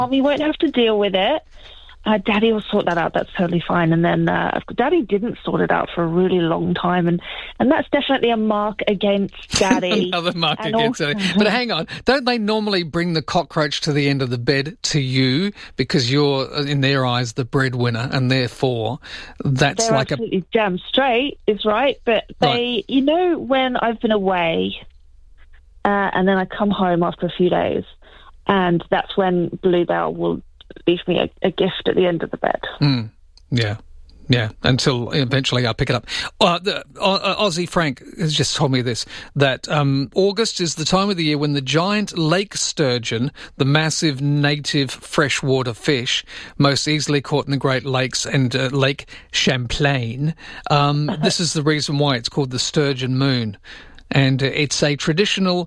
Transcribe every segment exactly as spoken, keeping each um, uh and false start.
Mommy won't have to deal with it. Uh, Daddy will sort that out. That's totally fine. And then uh, Daddy didn't sort it out for a really long time. And, and that's definitely a mark against Daddy. Another mark and against also- Daddy. But hang on. Don't they normally bring the cockroach to the end of the bed to you because you're, in their eyes, the breadwinner, and therefore that's They're like absolutely damn straight, is right. But they, Right. you know, when I've been away uh, and then I come home after a few days, and that's when Bluebell will leave me a, a gift at the end of the bed. a... Mm, yeah. Yeah, until eventually I pick it up. Uh, the, uh, Aussie Frank has just told me this, that um, August is the time of the year when the giant lake sturgeon, the massive native freshwater fish, most easily caught in the Great Lakes and uh, Lake Champlain, um, this is the reason why it's called the sturgeon moon. And uh, it's a traditional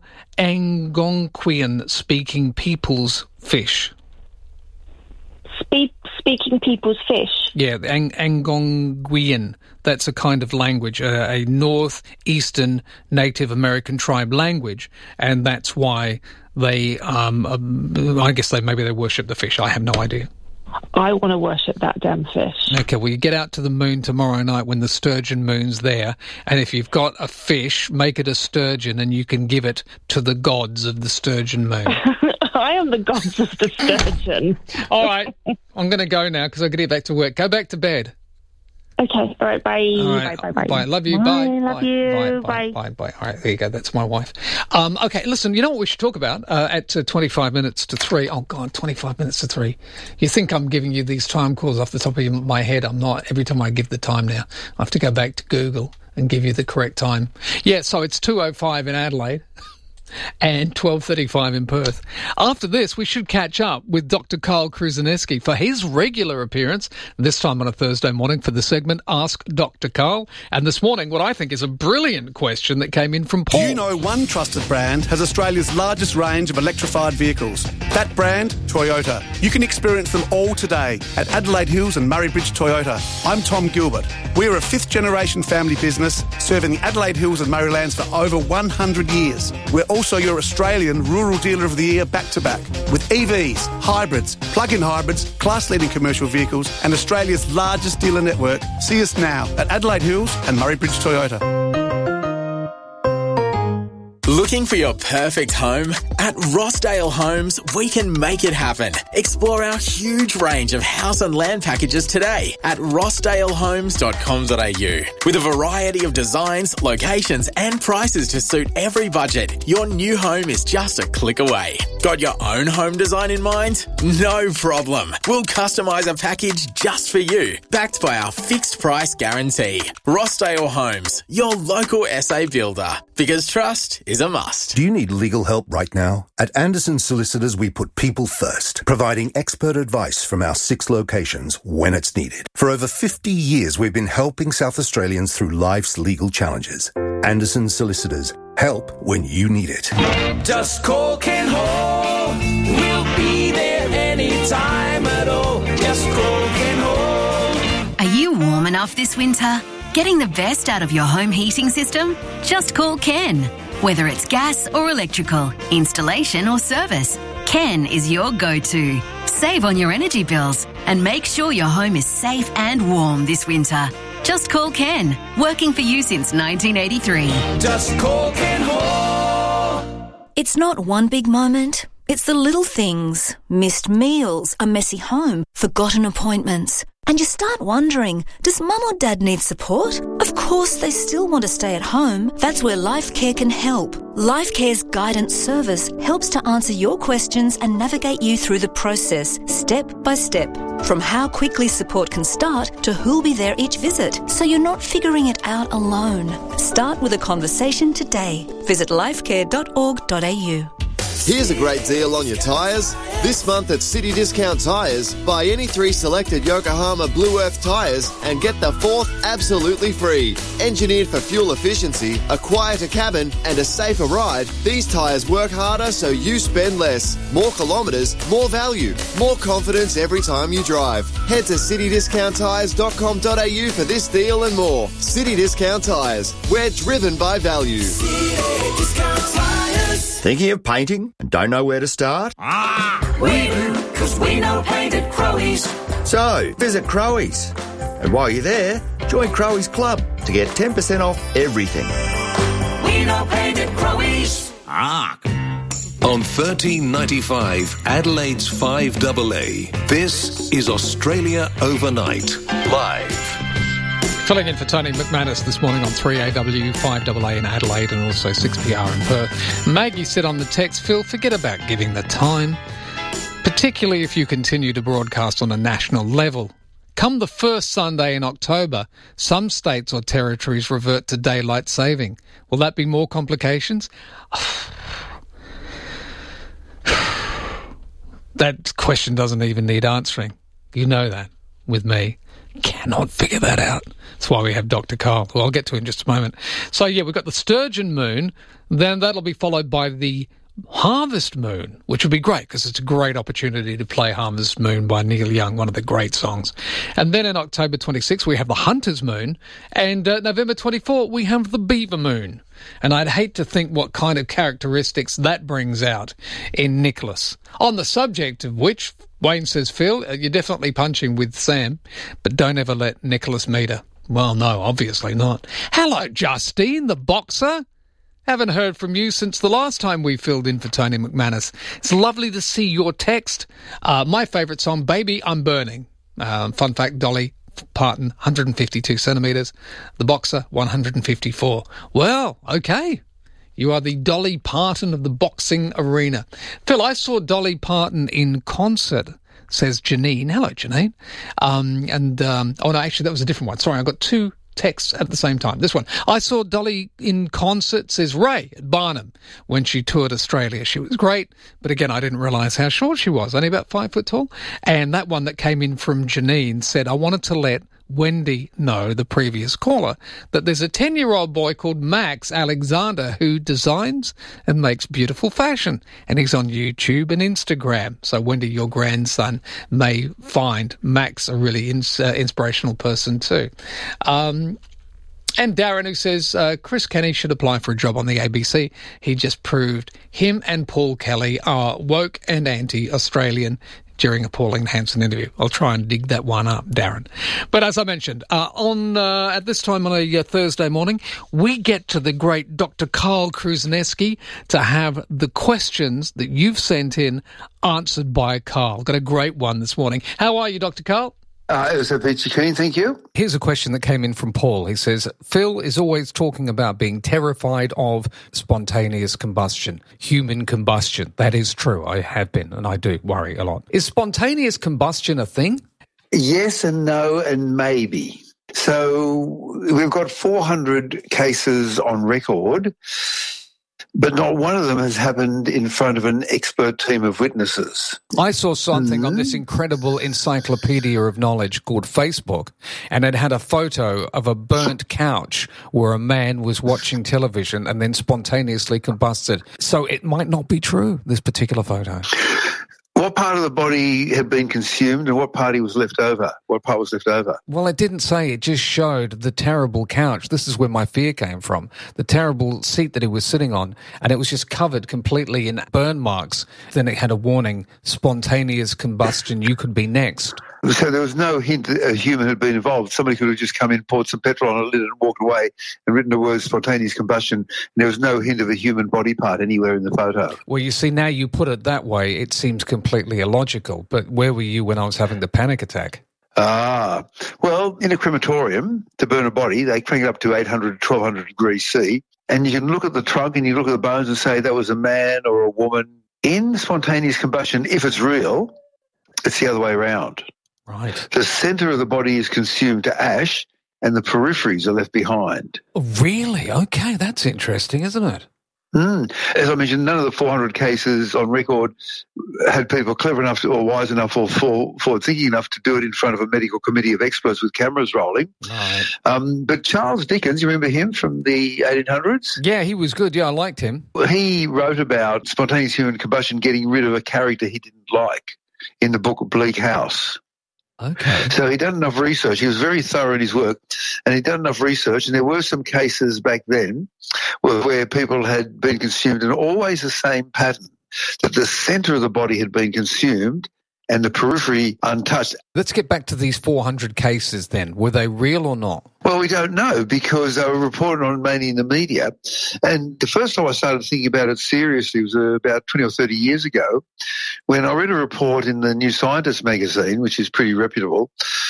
Algonquian-speaking people's fish. Speak, speaking people's fish. Yeah, the Ang- Algonquian. That's a kind of language, uh, a northeastern Native American tribe language, and that's why they, um, um, I guess they maybe they worship the fish. I have no idea. I want to worship that damn fish. Okay, well, you get out to the moon tomorrow night when the sturgeon moon's there, and if you've got a fish, make it a sturgeon, and you can give it to the gods of the sturgeon moon. I am the gods of the sturgeon. All right, I'm going to go now because I've got to get back to work. Go back to bed. Okay, all right, bye. All right, bye, bye, bye. Bye. Love you. Bye, Bye. love bye, you. Bye. Bye. Bye. Bye. Bye. All right, there you go. That's my wife. Um, okay, listen, you know what we should talk about uh, at uh, twenty-five minutes to three? Oh, God, twenty-five minutes to three. You think I'm giving you these time calls off the top of my head. I'm not. Every time I give the time now, I have to go back to Google and give you the correct time. Yeah, so it's two oh five in Adelaide. And twelve thirty-five in Perth. After this, we should catch up with Doctor Carl Kruzaneski for his regular appearance, this time on a Thursday morning for the segment Ask Doctor Carl. And this morning, what I think is a brilliant question that came in from Paul. Do you know one trusted brand has Australia's largest range of electrified vehicles? That brand, Toyota. You can experience them all today at Adelaide Hills and Murray Bridge Toyota. I'm Tom Gilbert. We're a fifth-generation family business serving the Adelaide Hills and Murraylands for over one hundred years. We're also your Australian Rural Dealer of the Year back-to-back with E Vs, hybrids, plug-in hybrids, class-leading commercial vehicles and Australia's largest dealer network. See us now at Adelaide Hills and Murray Bridge Toyota. Looking for your perfect home? At Rossdale Homes, we can make it happen. Explore our huge range of house and land packages today at rossdale homes dot com dot a u. With a variety of designs, locations and prices to suit every budget, your new home is just a click away. Got your own home design in mind? No problem. We'll customise a package just for you, backed by our fixed price guarantee. Rossdale Homes, your local S A builder. Because trust is a must. Do you need legal help right now? At Anderson Solicitors, we put people first, providing expert advice from our six locations when it's needed. For over fifty years, we've been helping South Australians through life's legal challenges. Anderson Solicitors, help when you need it. Just call Ken Hall. We'll be there anytime at all. Just call Ken Hall. Are you warm enough this winter? Getting the best out of your home heating system? Just call Ken. Whether it's gas or electrical, installation or service, Ken is your go-to. Save on your energy bills and make sure your home is safe and warm this winter. Just call Ken, working for you since nineteen eighty-three. Just call Ken Hall. It's not one big moment. It's the little things. Missed meals, a messy home, forgotten appointments. And you start wondering, does mum or dad need support? Of course they still want to stay at home. That's where LifeCare can help. LifeCare's guidance service helps to answer your questions and navigate you through the process, step by step. From how quickly support can start to who'll be there each visit, so you're not figuring it out alone. Start with a conversation today. Visit lifecare dot org dot a u. Here's a great deal on your tyres. This month at City Discount Tyres, buy any three selected Yokohama Blue Earth tyres and get the fourth absolutely free. Engineered for fuel efficiency, a quieter cabin and a safer ride, these tyres work harder so you spend less. More kilometres, more value, more confidence every time you drive. Head to city discount tyres dot com dot a u for this deal and more. City Discount Tyres. We're driven by value. City Discount Tyres. Thinking of painting and don't know where to start? Ah, we do. 'cause we know paint at Crowe's. So, visit Crowe's. And while you're there, join Crowe's Club to get ten percent off everything. We know paint at Crowe's. Ah. On thirteen ninety-five, Adelaide's five A A, this is Australia Overnight, live. Filling in for Tony McManus this morning on three A W, five A A in Adelaide and also six P R in Perth. Maggie said on the text, Phil, forget about giving the time, particularly if you continue to broadcast on a national level. Come the first Sunday in October, some states or territories revert to daylight saving. Will that be more complications? That question doesn't even need answering. You know that, with me. Cannot figure that out. That's why we have Doctor Carl, who I'll get to in just a moment. So, yeah, we've got the Sturgeon Moon. Then that'll be followed by the Harvest Moon, which would be great because it's a great opportunity to play Harvest Moon by Neil Young, one of the great songs. And then in October twenty-sixth, we have the Hunter's Moon. And uh, November twenty-fourth, we have the Beaver Moon. And I'd hate to think what kind of characteristics that brings out in Nicholas. On the subject of which, Wayne says, Phil, you're definitely punching with Sam, but don't ever let Nicholas meet her. Well, no, obviously not. Hello, Justine, the boxer. Haven't heard from you since the last time we filled in for Tony McManus. It's lovely to see your text. Uh, my favourite song, Baby, I'm Burning. Um, fun fact, Dolly Parton, one hundred fifty-two centimetres. The boxer, one hundred fifty-four. Well, okay. You are the Dolly Parton of the boxing arena. Phil, I saw Dolly Parton in concert, says Janine. Hello, Janine. Um, and, um, oh, no, actually, that was a different one. Sorry, I got two texts at the same time. This one. I saw Dolly in concert, says Ray, at Barnum, when she toured Australia. She was great, but again, I didn't realise how short she was, only about five foot tall. And that one that came in from Janine said, I wanted to let Wendy know, the previous caller, that there's a ten-year-old boy called Max Alexander who designs and makes beautiful fashion, and he's on YouTube and Instagram. So, Wendy, your grandson may find Max a really ins- uh, inspirational person too. Um, and Darren, who says, uh, Chris Kenny should apply for a job on the A B C. He just proved him and Paul Kelly are woke and anti-Australian during a Pauline Hanson interview. I'll try and dig that one up, Darren. But as I mentioned, uh, on uh, at this time on a uh, Thursday morning, we get to the great Doctor Carl Krusneski to have the questions that you've sent in answered by Carl. Got a great one this morning. How are you, Doctor Carl? Uh, it was a peachy keen, thank you. Here's a question that came in from Paul. He says, Phil is always talking about being terrified of spontaneous combustion, human combustion. That is true. I have been, and I do worry a lot. Is spontaneous combustion a thing? Yes and no and maybe. So we've got four hundred cases on record, but not one of them has happened in front of an expert team of witnesses. I saw something mm. on this incredible encyclopedia of knowledge called Facebook, and it had a photo of a burnt couch where a man was watching television and then spontaneously combusted. So it might not be true, this particular photo. What part of the body had been consumed and what part was left over? What part was left over? Well, it didn't say. It just showed the terrible couch. This is where my fear came from. The terrible seat that he was sitting on, and it was just covered completely in burn marks. Then it had a warning, spontaneous combustion, you could be next. So there was no hint that a human had been involved. Somebody could have just come in, poured some petrol on a lid and walked away and written the words spontaneous combustion. And there was no hint of a human body part anywhere in the photo. Well, you see, now you put it that way, it seems completely illogical. But where were you when I was having the panic attack? Ah, well, in a crematorium, to burn a body, they crank it up to eight hundred, twelve hundred degrees C. And you can look at the trunk and you look at the bones and say that was a man or a woman. In spontaneous combustion, if it's real, it's the other way around. Right. The centre of the body is consumed to ash and the peripheries are left behind. Really? Okay, that's interesting, isn't it? Mm. As I mentioned, none of the four hundred cases on record had people clever enough to, or wise enough or forward-thinking enough to do it in front of a medical committee of experts with cameras rolling. Right. Um, but Charles Dickens, you remember him from the eighteen hundreds? Yeah, he was good. Yeah, I liked him. He wrote about spontaneous human combustion getting rid of a character he didn't like in the book Bleak House. Okay. So he'd done enough research. He was very thorough in his work, and he'd done enough research, and there were some cases back then where, where people had been consumed in always the same pattern, that the centre of the body had been consumed and the periphery untouched. Let's get back to these four hundred cases then. Were they real or not? Well, we don't know because they were reported on mainly in the media. And the first time I started thinking about it seriously was uh, about twenty or thirty years ago when I read a report in the New Scientist magazine, which is pretty reputable,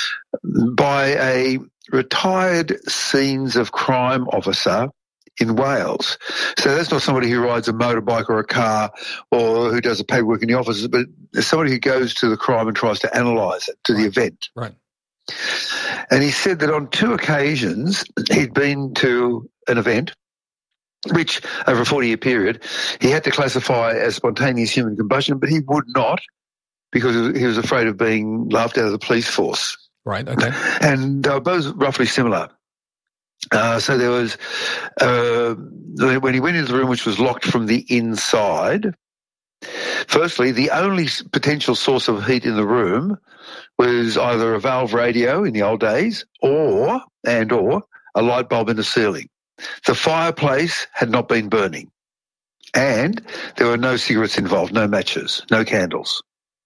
by a retired scenes of crime officer in Wales. So that's not somebody who rides a motorbike or a car or who does the paperwork in the office, but somebody who goes to the crime and tries to analyse it, to right. the event. Right. And he said that on two occasions he'd been to an event which, over a forty-year period, he had to classify as spontaneous human combustion, but he would not because he was afraid of being laughed out of the police force. Right, okay. And they were both roughly similar. Uh, so there was, uh, when he went into the room, which was locked from the inside, firstly, the only potential source of heat in the room was either a valve radio in the old days or, and or, a light bulb in the ceiling. The fireplace had not been burning. And there were no cigarettes involved, no matches, no candles.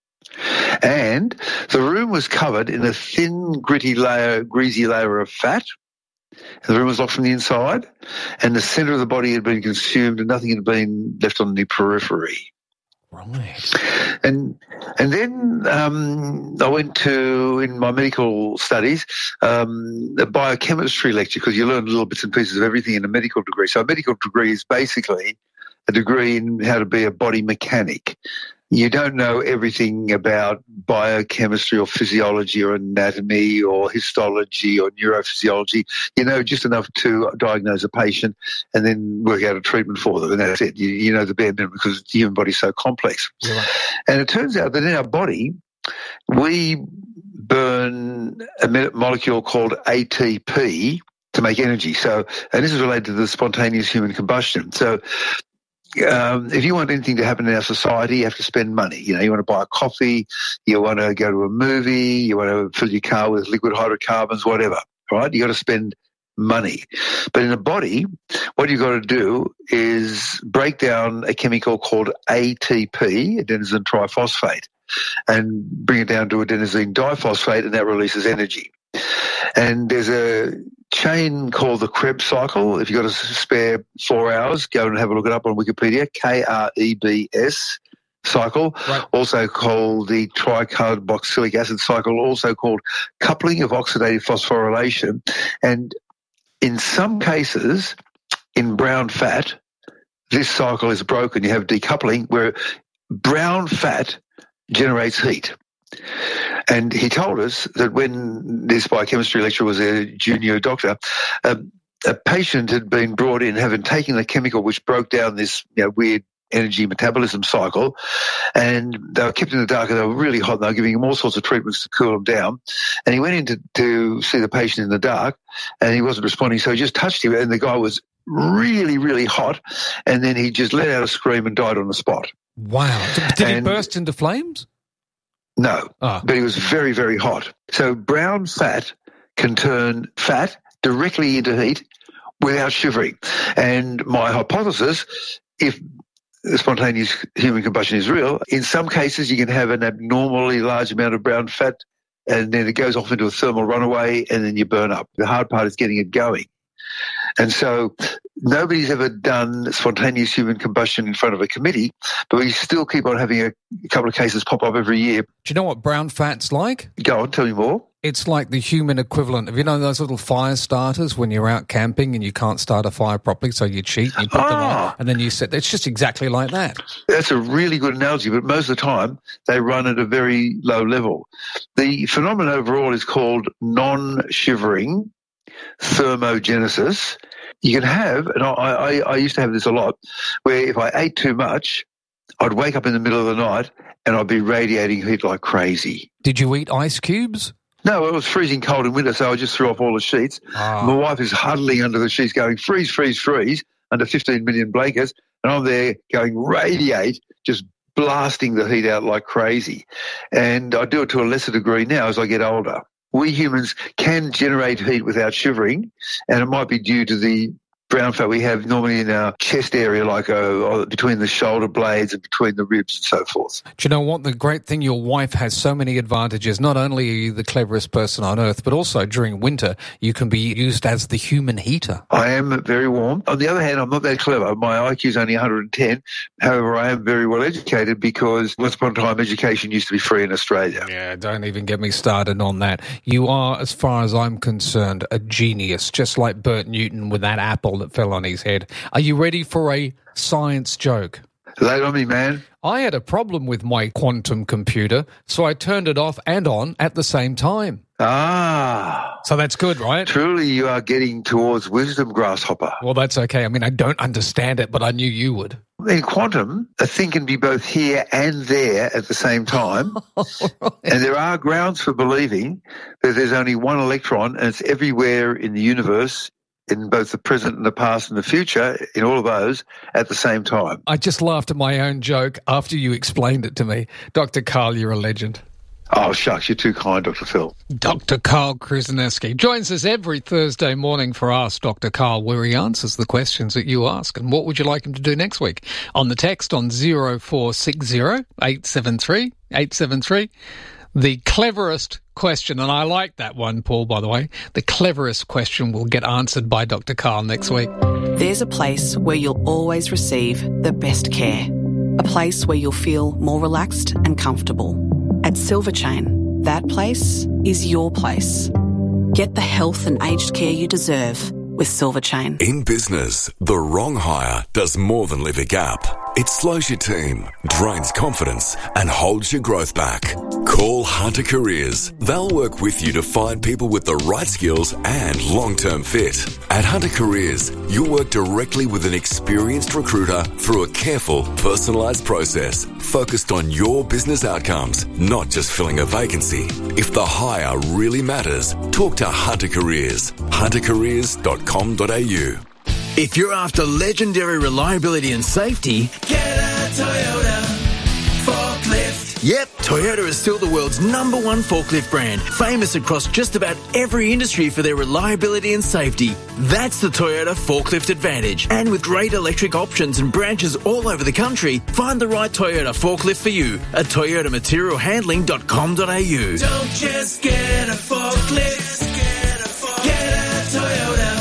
And the room was covered in a thin, gritty layer, greasy layer of fat. The room was locked from the inside, and the centre of the body had been consumed and nothing had been left on the periphery. Right. And and then um, I went to, in my medical studies, um, a biochemistry lecture because you learn little bits and pieces of everything in a medical degree. So a medical degree is basically a degree in how to be a body mechanic. You don't know everything about biochemistry or physiology or anatomy or histology or neurophysiology. You know just enough to diagnose a patient and then work out a treatment for them, and that's it. You, you know the bare minimum because the human body is so complex. Right. And it turns out that in our body, we burn a molecule called A T P to make energy. So, and this is related to the spontaneous human combustion. So, Um, if you want anything to happen in our society, you have to spend money. You know, you want to buy a coffee, you want to go to a movie, you want to fill your car with liquid hydrocarbons, whatever, right? You got to spend money. But in a body, what you've got to do is break down a chemical called A T P, adenosine triphosphate, and bring it down to adenosine diphosphate, and that releases energy. And there's a chain called the Krebs cycle. If you've got a spare four hours, go and have a look it up on Wikipedia, K R E B S cycle, right. Also called the tricarboxylic acid cycle, also called coupling of oxidative phosphorylation. And in some cases, in brown fat, this cycle is broken. You have decoupling where brown fat generates heat. And he told us that when this biochemistry lecturer was a junior doctor, um, a patient had been brought in having taken the chemical which broke down this you know, weird energy metabolism cycle, and they were kept in the dark and they were really hot and they were giving him all sorts of treatments to cool him down. And he went in to, to see the patient in the dark and he wasn't responding, so he just touched him and the guy was really, really hot, and then he just let out a scream and died on the spot. Wow. Did and, he burst into flames? No, oh. But he was very, very hot. So brown fat can turn fat directly into heat without shivering. And my hypothesis, if spontaneous human combustion is real, in some cases you can have an abnormally large amount of brown fat and then it goes off into a thermal runaway and then you burn up. The hard part is getting it going. And so nobody's ever done spontaneous human combustion in front of a committee, but we still keep on having a couple of cases pop up every year. Do you know what brown fat's like? Go on, tell me more. It's like the human equivalent of, you know, those little fire starters when you're out camping and you can't start a fire properly, so you cheat, you put ah. them on, and then you set. It's just exactly like that. That's a really good analogy, but most of the time they run at a very low level. The phenomenon overall is called non-shivering thermogenesis. You can have, and I, I, I used to have this a lot, where if I ate too much, I'd wake up in the middle of the night and I'd be radiating heat like crazy. Did you eat ice cubes? No, it was freezing cold in winter, so I just threw off all the sheets. Ah. My wife is huddling under the sheets going, freeze, freeze, freeze, under fifteen million blankets, and I'm there going, radiate, just blasting the heat out like crazy. And I do it to a lesser degree now as I get older. We humans can generate heat without shivering, and it might be due to the brown fat we have normally in our chest area, like uh, between the shoulder blades and between the ribs and so forth. Do you know what? The great thing, your wife has so many advantages. Not only are you the cleverest person on earth, but also during winter, you can be used as the human heater. I am very warm. On the other hand, I'm not that clever. My I Q is only one hundred ten. However, I am very well educated because once upon a time, education used to be free in Australia. Yeah, don't even get me started on that. You are, as far as I'm concerned, a genius, just like Bert Newton with that apple that fell on his head. Are you ready for a science joke? Lay it on me, man. I had a problem with my quantum computer, so I turned it off and on at the same time. Ah. So that's good, right? Truly, you are getting towards wisdom, Grasshopper. Well, that's okay. I mean, I don't understand it, but I knew you would. In quantum, a thing can be both here and there at the same time. Right. And there are grounds for believing that there's only one electron and it's everywhere in the universe, in both the present and the past and the future, in all of those, at the same time. I just laughed at my own joke after you explained it to me. Doctor Karl, you're a legend. Oh, shucks, you're too kind, Doctor Phil. Doctor Karl Kruszelnicki joins us every Thursday morning for Ask Doctor Karl, where he answers the questions that you ask. And what would you like him to do next week? On the text on zero four six zero, eight seven three, eight seven three. The cleverest question, and I like that one, Paul, by the way, the cleverest question will get answered by Doctor Karl next week. There's a place where you'll always receive the best care. A place where you'll feel more relaxed and comfortable. At Silver Chain, that place is your place. Get the health and aged care you deserve with Silver Chain. In business, the wrong hire does more than leave a gap. It slows your team, drains confidence, and holds your growth back. Call Hunter Careers. They'll work with you to find people with the right skills and long-term fit. At Hunter Careers, you'll work directly with an experienced recruiter through a careful, personalised process focused on your business outcomes, not just filling a vacancy. If the hire really matters, talk to Hunter Careers. hunter careers dot com dot a u. If you're after legendary reliability and safety, get a Toyota forklift. Yep, Toyota is still the world's number one forklift brand, famous across just about every industry for their reliability and safety. That's the Toyota Forklift Advantage. And with great electric options and branches all over the country, find the right Toyota forklift for you at toyota material handling dot com dot a u. Don't just get a forklift, get a, forklift. Get a Toyota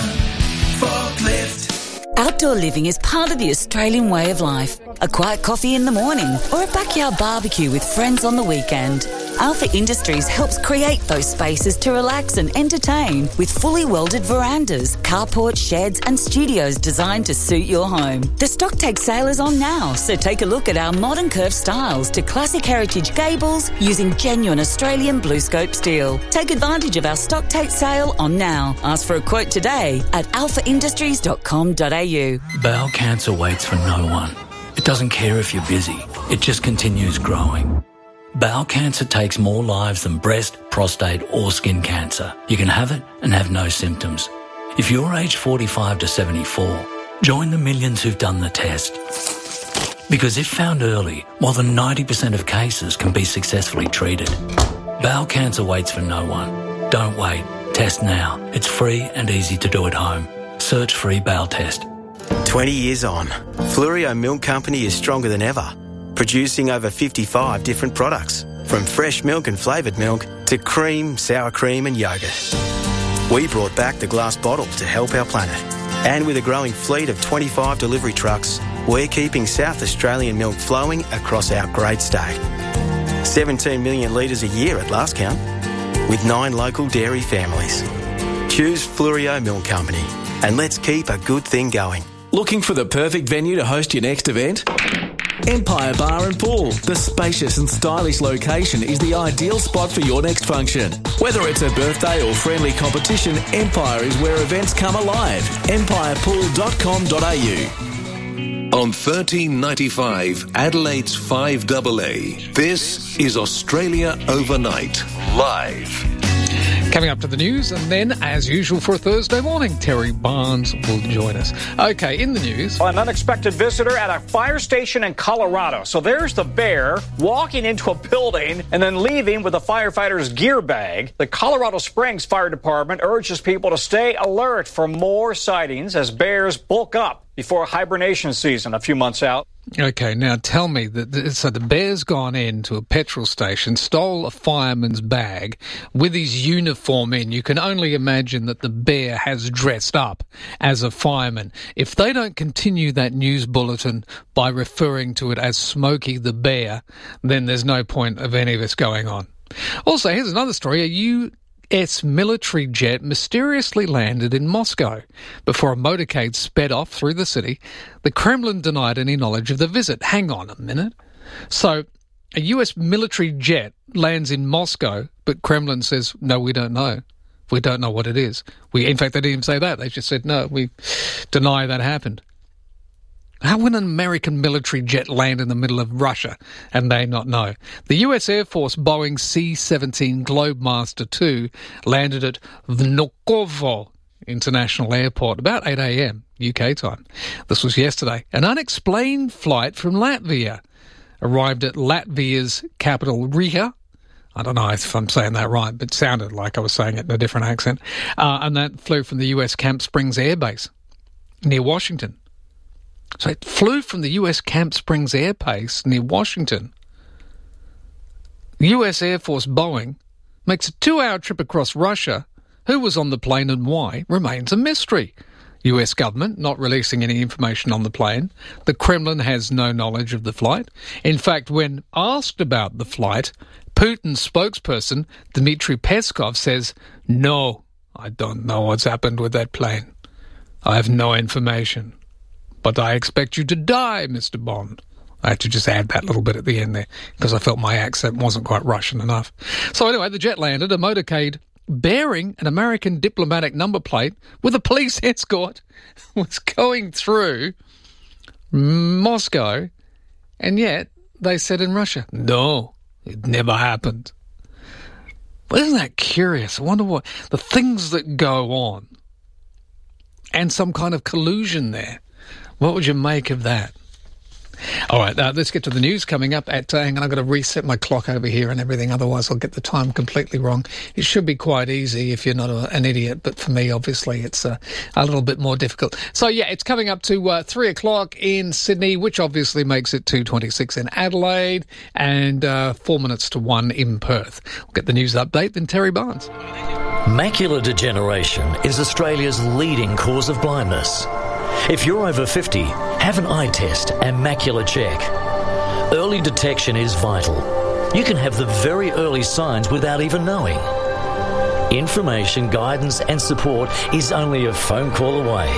forklift. Outdoor living is part of the Australian way of life. A quiet coffee in the morning or a backyard barbecue with friends on the weekend. Alpha Industries helps create those spaces to relax and entertain with fully welded verandas, carport, sheds and studios designed to suit your home. The Stocktake sale is on now, so take a look at our modern curved styles to classic heritage gables using genuine Australian BlueScope steel. Take advantage of our Stocktake sale on now. Ask for a quote today at alpha industries dot com dot a u. Bowel cancer waits for no one. It doesn't care if you're busy. It just continues growing. Bowel cancer takes more lives than breast, prostate or skin cancer. You can have it and have no symptoms. If you're aged forty-five to seventy-four, join the millions who've done the test. Because if found early, more than ninety percent of cases can be successfully treated. Bowel cancer waits for no one. Don't wait. Test now. It's free and easy to do at home. Search free bowel test. twenty years on, Flurio Milk Company is stronger than ever, producing over fifty-five different products, from fresh milk and flavoured milk to cream, sour cream and yoghurt. We brought back the glass bottle to help our planet. And with a growing fleet of twenty-five delivery trucks, we're keeping South Australian milk flowing across our great state. seventeen million litres a year at last count, with nine local dairy families. Choose Flurio Milk Company, and let's keep a good thing going. Looking for the perfect venue to host your next event? Empire Bar and Pool. The spacious and stylish location is the ideal spot for your next function. Whether it's a birthday or friendly competition, Empire is where events come alive. empire pool dot com dot a u. On thirteen ninety-five, Adelaide's five A A, this is Australia Overnight, live. Coming up to the news, and then, as usual for a Thursday morning, Terry Barnes will join us. Okay, in the news... An unexpected visitor at a fire station in Colorado. So there's the bear walking into a building and then leaving with a firefighter's gear bag. The Colorado Springs Fire Department urges people to stay alert for more sightings as bears bulk up before hibernation season a few months out. Okay, now tell me, that so the bear's gone into a petrol station, stole a fireman's bag with his uniform in. You can only imagine that the bear has dressed up as a fireman. If they don't continue that news bulletin by referring to it as Smokey the Bear, then there's no point of any of this going on. Also, here's another story. A U S military jet mysteriously landed in Moscow. Before a motorcade sped off through the city, the Kremlin denied any knowledge of the visit. Hang on a minute. So, a U S military jet lands in Moscow, but Kremlin says, no, we don't know. We don't know what it is. We, in fact, they didn't even say that. They just said, no, we deny that happened. How would an American military jet land in the middle of Russia and they not know? The U S Air Force Boeing C seventeen Globemaster two landed at Vnukovo International Airport about eight a.m. U K time. This was yesterday. An unexplained flight from Latvia arrived at Latvia's capital, Riga. I don't know if I'm saying that right, but it sounded like I was saying it in a different accent. Uh, and that flew from the U S Camp Springs Air Base near Washington. So it flew from the U S Camp Springs Air Base near Washington. The U S Air Force Boeing makes a two-hour trip across Russia. Who was on the plane and why remains a mystery. U S government not releasing any information on the plane. The Kremlin has no knowledge of the flight. In fact, when asked about the flight, Putin's spokesperson, Dmitry Peskov, says, no, I don't know what's happened with that plane. I have no information. But I expect you to die, Mister Bond. I had to just add that little bit at the end there because I felt my accent wasn't quite Russian enough. So anyway, the jet landed, a motorcade bearing an American diplomatic number plate with a police escort was going through Moscow, and yet they said in Russia, no, it never happened. Well, isn't that curious? I wonder what the things that go on and some kind of collusion there. What would you make of that? All right, uh, let's get to the news coming up at... Uh, hang on, I've got to reset my clock over here and everything, otherwise I'll get the time completely wrong. It should be quite easy if you're not a, an idiot, but for me, obviously, it's uh, a little bit more difficult. So, yeah, it's coming up to uh, three o'clock in Sydney, which obviously makes it two twenty-six in Adelaide, and uh, four minutes to one in Perth. We'll get the news update, then Terry Barnes. Macular degeneration is Australia's leading cause of blindness. If you're over fifty, have an eye test and macular check. Early detection is vital. You can have the very early signs without even knowing. Information, guidance and support is only a phone call away.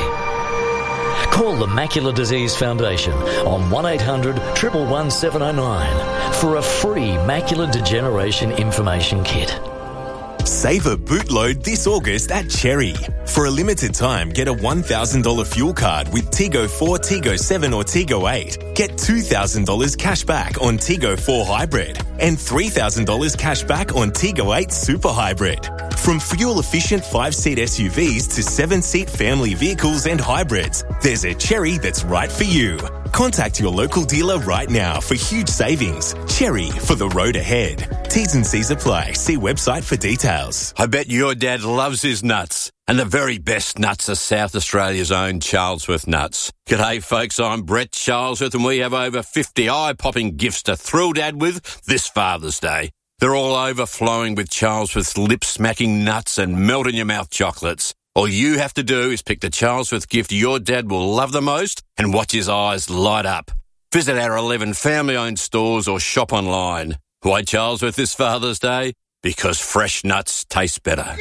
Call the Macular Disease Foundation on one eight hundred, one one one, seven oh nine for a free macular degeneration information kit. Save a bootload this August at Cherry. For a limited time, get a one thousand dollars fuel card with Tigo four, Tigo seven or Tigo eight. Get two thousand dollars cash back on Tigo four Hybrid and three thousand dollars cash back on Tigo eight Super Hybrid. From fuel-efficient five-seat S U Vs to seven-seat family vehicles and hybrids, there's a Cherry that's right for you. Contact your local dealer right now for huge savings. Cherry for the road ahead. T's and C's apply. See website for details. I bet your dad loves his nuts. And the very best nuts are South Australia's own Charlesworth nuts. G'day folks, I'm Brett Charlesworth and we have over fifty eye-popping gifts to thrill Dad with this Father's Day. They're all overflowing with Charlesworth's lip-smacking nuts and melt-in-your-mouth chocolates. All you have to do is pick the Charlesworth gift your dad will love the most and watch his eyes light up. Visit our eleven family-owned stores or shop online. Why Charlesworth this Father's Day? Because fresh nuts taste better.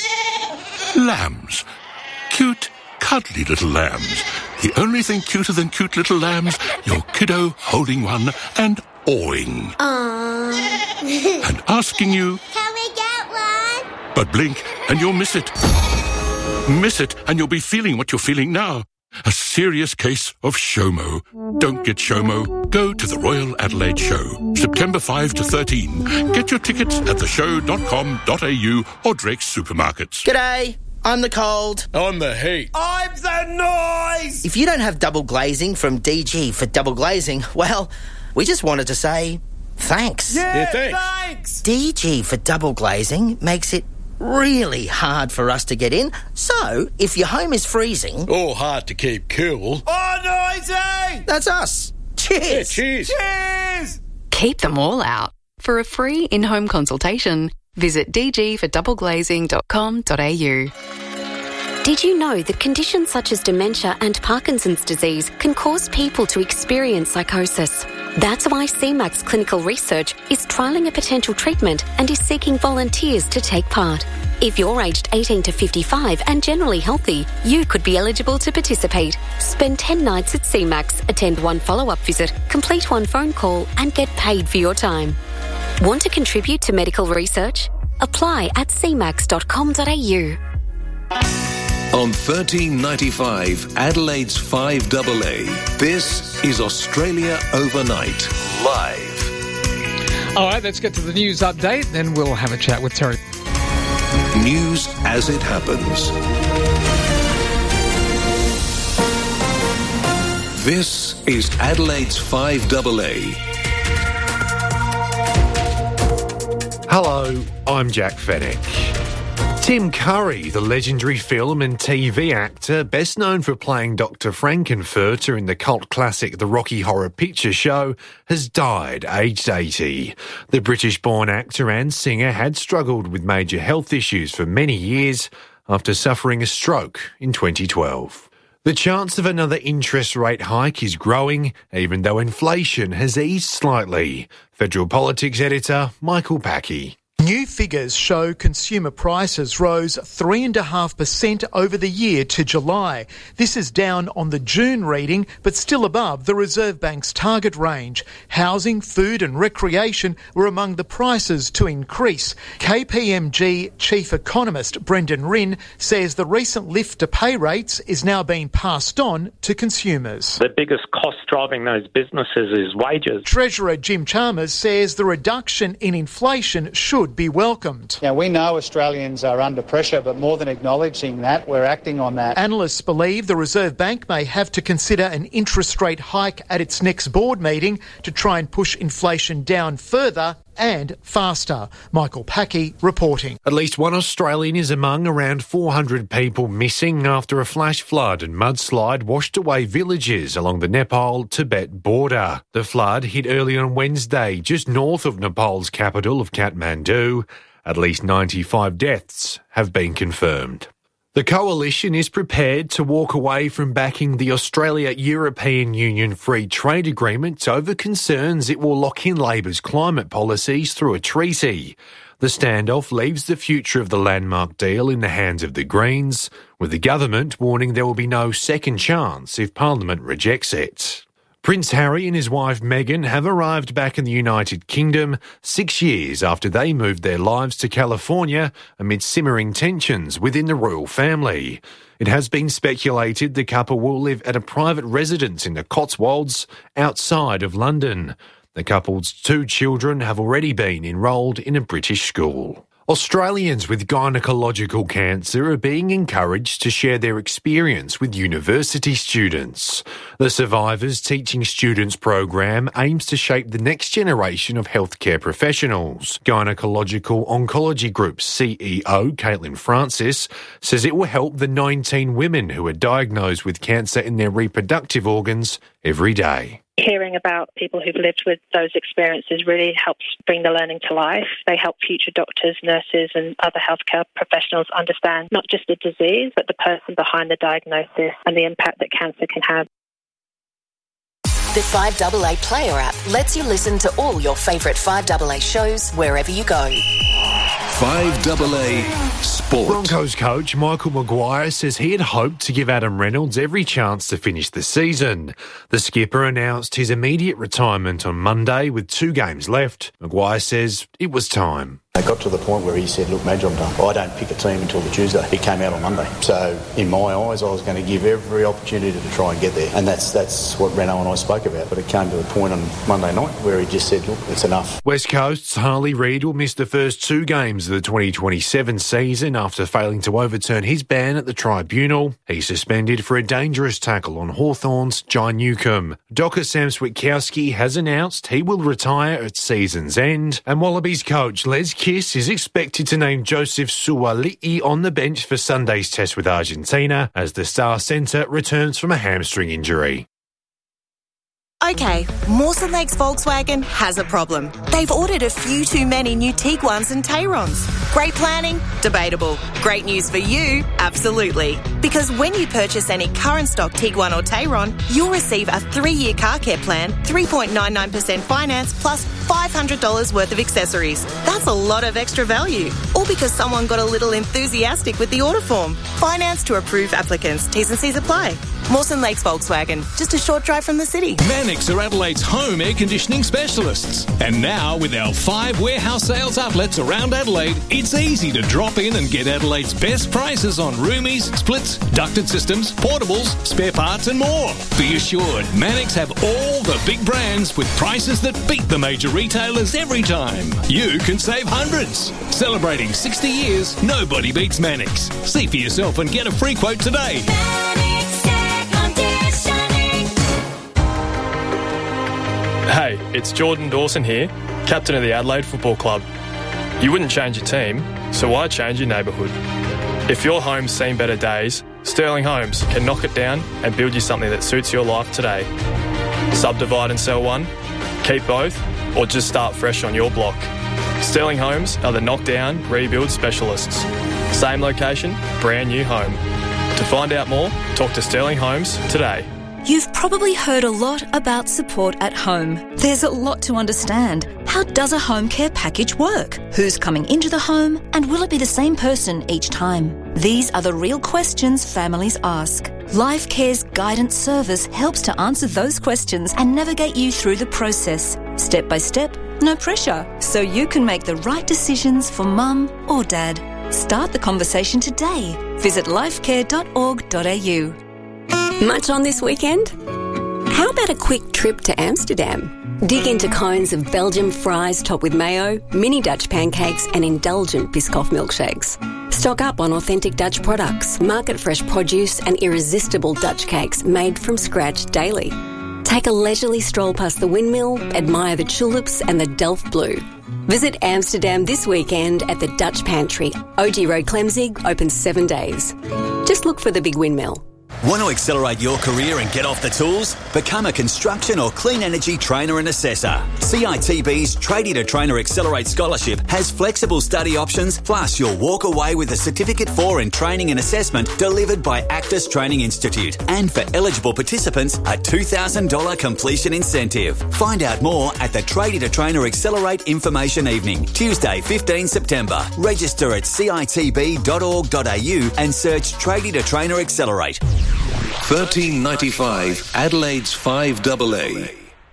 Lambs. Cute, cuddly little lambs. The only thing cuter than cute little lambs, your kiddo holding one and awing. Aww. And asking you, can we get one? But blink and you'll miss it. Miss it and you'll be feeling what you're feeling now. a serious case of SHOMO. Don't get SHOMO. Go to the Royal Adelaide Show, September fifth to thirteen. Get your tickets at the show dot com dot a u or Drake's supermarkets. G'day. I'm the cold. I'm the heat. I'm the noise! If you don't have double glazing from D G for double glazing, well, we just wanted to say thanks. Yeah, yeah thanks. thanks! D G for double glazing makes it really hard for us to get in. So, if your home is freezing... Or hard to keep cool... Oh, noisy! That's us. Cheers! Yeah, cheers! Cheers! Keep them all out. For a free in-home consultation, visit d g for double glazing dot com dot a u. Did you know that conditions such as dementia and Parkinson's disease can cause people to experience psychosis? That's why C MAX Clinical Research is trialling a potential treatment and is seeking volunteers to take part. If you're aged eighteen to fifty-five and generally healthy, you could be eligible to participate. Spend ten nights at C MAX, attend one follow-up visit, complete one phone call and get paid for your time. Want to contribute to medical research? Apply at c max dot com dot a u. On thirteen ninety-five, Adelaide's five A A, this is Australia Overnight, live. All right, let's get to the news update, then we'll have a chat with Terry. News as it happens. This is Adelaide's five A A. Hello, I'm Jack Fennick. Tim Curry, the legendary film and T V actor, best known for playing Doctor Frankenfurter in the cult classic The Rocky Horror Picture Show, has died aged eighty. The British-born actor and singer had struggled with major health issues for many years after suffering a stroke in twenty twelve. The chance of another interest rate hike is growing, even though inflation has eased slightly. Federal Politics editor Michael Packey. New figures show consumer prices rose three point five percent over the year to July. This is down on the June reading, but still above the Reserve Bank's target range. Housing, food and recreation were among the prices to increase. K P M G chief economist Brendan Rinn says the recent lift to pay rates is now being passed on to consumers. The biggest cost driving those businesses is wages. Treasurer Jim Chalmers says the reduction in inflation should be welcomed. Now, we know Australians are under pressure, but more than acknowledging that, we're acting on that. Analysts believe the Reserve Bank may have to consider an interest rate hike at its next board meeting to try and push inflation down further and faster. Michael Packey reporting. At least one Australian is among around four hundred people missing after a flash flood and mudslide washed away villages along the Nepal-Tibet border. The flood hit early on Wednesday just north of Nepal's capital of Kathmandu. At least ninety-five deaths have been confirmed. The coalition is prepared to walk away from backing the Australia-European Union Free Trade Agreement over concerns it will lock in Labor's climate policies through a treaty. The standoff leaves the future of the landmark deal in the hands of the Greens, with the government warning there will be no second chance if Parliament rejects it. Prince Harry and his wife Meghan have arrived back in the United Kingdom six years after they moved their lives to California amid simmering tensions within the royal family. It has been speculated the couple will live at a private residence in the Cotswolds outside of London. The couple's two children have already been enrolled in a British school. Australians with gynecological cancer are being encouraged to share their experience with university students. The Survivors Teaching Students program aims to shape the next generation of healthcare professionals. Gynecological Oncology Group's C E O, Caitlin Francis, says it will help the nineteen women who are diagnosed with cancer in their reproductive organs every day. Hearing about people who've lived with those experiences really helps bring the learning to life. They help future doctors, nurses and other healthcare professionals understand not just the disease, but the person behind the diagnosis and the impact that cancer can have. The five A A Player app lets you listen to all your favourite five A A shows wherever you go. five A A Sport. Broncos coach Michael Maguire says he had hoped to give Adam Reynolds every chance to finish the season. The skipper announced his immediate retirement on Monday with two games left. Maguire says it was time. It got to the point where he said, look, Madge, I'm done. I don't pick a team until the Tuesday. It came out on Monday. So in my eyes, I was going to give every opportunity to try and get there. And that's that's what Renault and I spoke about. But it came to the point on Monday night where he just said, look, it's enough. West Coast's Harley Reid will miss the first two games of the twenty twenty-seven season after failing to overturn his ban at the tribunal. He's suspended for a dangerous tackle on Hawthorn's John Newcombe. Docker Sam Switkowski has announced he will retire at season's end, and Wallabies coach Les Kiss is expected to name Joseph Suali'i on the bench for Sunday's test with Argentina as the star centre returns from a hamstring injury. Okay, Mawson Lakes Volkswagen has a problem. They've ordered a few too many new Tiguans and Tayrons. Great planning? Debatable. Great news for you? Absolutely. Because when you purchase any current stock Tiguan or Tayron, you'll receive a three-year car care plan, three point nine nine percent finance, plus five hundred dollars worth of accessories. That's a lot of extra value. All because someone got a little enthusiastic with the order form. Finance to approved applicants. T's and C's apply. Mawson Lakes Volkswagen, just a short drive from the city. Mannix are Adelaide's home air conditioning specialists. And now, with our five warehouse sales outlets around Adelaide, it's easy to drop in and get Adelaide's best prices on roomies, splits, ducted systems, portables, spare parts and more. Be assured, Mannix have all the big brands with prices that beat the major retailers every time. You can save hundreds. Celebrating sixty years, nobody beats Mannix. See for yourself and get a free quote today. Hey, it's Jordan Dawson here, captain of the Adelaide Football Club. You wouldn't change your team, so why change your neighbourhood? If your home's seen better days, Sterling Homes can knock it down and build you something that suits your life today. Subdivide and sell one, keep both, or just start fresh on your block. Sterling Homes are the knockdown, rebuild specialists. Same location, brand new home. To find out more, talk to Sterling Homes today. You've probably heard a lot about support at home. There's a lot to understand. How does a home care package work? Who's coming into the home? And will it be the same person each time? These are the real questions families ask. Life Care's guidance service helps to answer those questions and navigate you through the process. Step by step, no pressure. So you can make the right decisions for mum or dad. Start the conversation today. Visit lifecare dot org dot a u. Much on this weekend? How about a quick trip to Amsterdam? Dig into cones of Belgian fries topped with mayo, mini Dutch pancakes and indulgent Biscoff milkshakes. Stock up on authentic Dutch products, market-fresh produce and irresistible Dutch cakes made from scratch daily. Take a leisurely stroll past the windmill, admire the tulips and the Delft Blue. Visit Amsterdam this weekend at the Dutch Pantry. O G Road Clemzig, open seven days. Just look for the big windmill. Want to accelerate your career and get off the tools? Become a construction or clean energy trainer and assessor. C I T B's Tradie to Trainer Accelerate Scholarship has flexible study options, plus you'll walk away with a Certificate for in Training and Assessment delivered by Actus Training Institute. And for eligible participants, a two thousand dollars completion incentive. Find out more at the Tradie to Trainer Accelerate Information Evening, Tuesday, fifteenth September. Register at c i t b dot org dot a u and search Tradie to Trainer Accelerate. thirteen ninety-five Adelaide's five double A.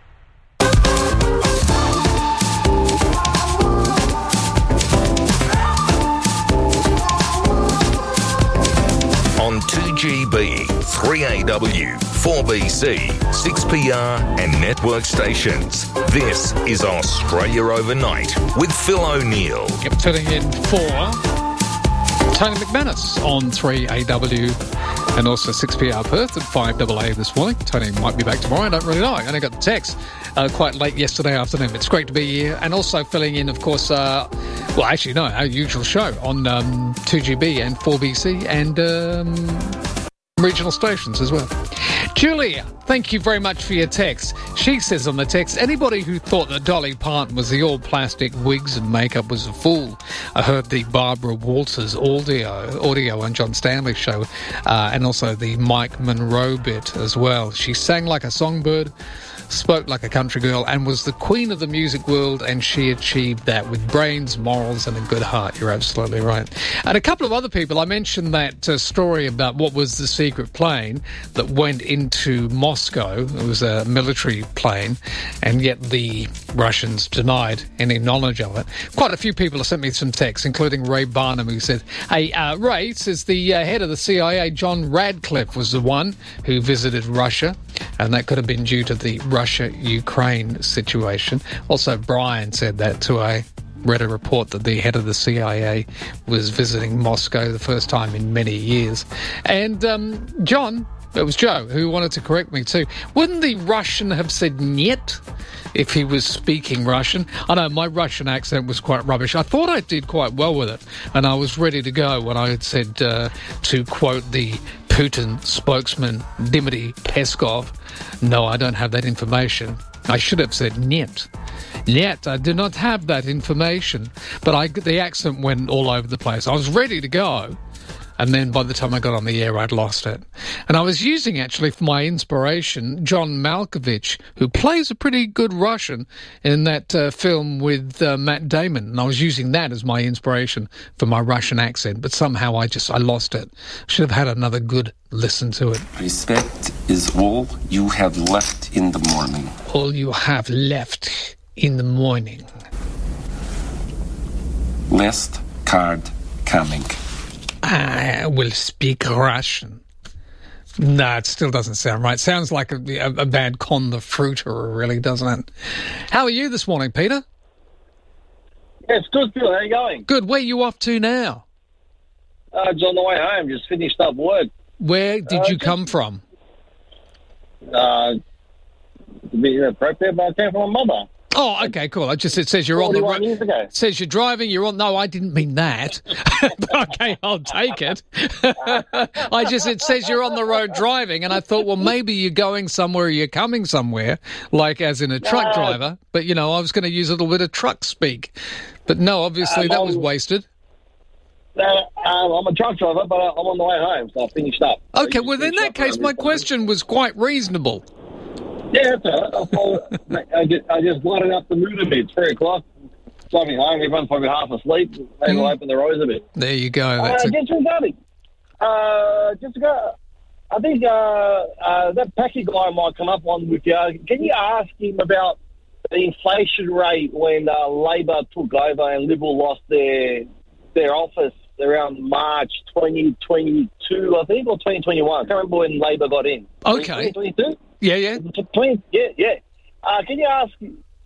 On two G B, three A W, four B C, six P R and network stations. This is Australia Overnight with Phil O'Neill. Yep, tuning in for Tony McManus on three A W and also six P R Perth at five double A this morning. Tony might be back tomorrow, I don't really know. I only got the text uh, quite late yesterday afternoon. It's great to be here. And also filling in, of course, uh, well, actually, no, our usual show on um, two G B and four B C and um, regional stations as well. Julia, thank you very much for your text. She says on the text, anybody who thought that Dolly Parton was the all-plastic wigs and makeup was a fool. I heard the Barbara Walters audio, audio on John Stanley's show uh, and also the Mike Monroe bit as well. She sang like a songbird, spoke like a country girl and was the queen of the music world, and she achieved that with brains, morals and a good heart. You're absolutely right. And a couple of other people, I mentioned that uh, story about what was the secret plane that went into into Moscow. It was a military plane, and yet the Russians denied any knowledge of it. Quite a few people have sent me some texts, including Ray Barnum, who said, hey, uh, Ray says the uh, head of the C I A, John Radcliffe, was the one who visited Russia, and that could have been due to the Russia-Ukraine situation. Also, Brian said that too. I read a report that the head of the C I A was visiting Moscow the first time in many years. And um, John, it was Joe, who wanted to correct me too. Wouldn't the Russian have said "niet" if he was speaking Russian? I know my Russian accent was quite rubbish. I thought I did quite well with it, and I was ready to go when I had said, uh, to quote the Putin spokesman, Dmitry Peskov, no, I don't have that information. I should have said "niet." Yet I do not have that information. But I, the accent went all over the place. I was ready to go. And then by the time I got on the air, I'd lost it. And I was using, actually, for my inspiration, John Malkovich, who plays a pretty good Russian in that uh, film with uh, Matt Damon. And I was using that as my inspiration for my Russian accent. But somehow I just, I lost it. Should have had another good listen to it. Respect is all you have left in the morning. All you have left in the morning. Last card coming. I will speak Russian. No, it still doesn't sound right. Sounds like a, a, a bad Con the Fruiter, really, doesn't it? How are you this morning, Peter? Yes, good, Phil. How are you going? Good. Where are you off to now? Uh, just on the way home. Just finished up work. Where did uh, you come from? Uh, to be appropriate, but I came from my mother. Oh, okay, cool. It just it says you're on the road. Years ago. It says you're driving. You're on. No, I didn't mean that. Okay, I'll take it. I just it says you're on the road driving, and I thought, well, maybe you're going somewhere. Or you're coming somewhere, like as in a truck No. driver. But you know, I was going to use a little bit of truck speak. But no, obviously Um, that was um, wasted. Uh, um, I'm a truck driver, but I'm on the way home, so I finished up. Okay, well in that case, my question was quite reasonable. Yeah, that's all right. I, thought, I, just, I just lighted up the mood a bit. Three o'clock, driving home, everyone's probably half asleep. Maybe I'll open their eyes a bit. There you go. That's uh, a- just regarding, uh, just to go, I think uh, uh, that Packy guy might come up on with you. Can you ask him about the inflation rate when uh, Labor took over and Liberal lost their their office around March twenty twenty-two, I think, or twenty twenty-one? I can't remember when Labor got in. Okay. twenty twenty-two? Yeah, yeah. twenty, yeah, yeah. Uh, can you ask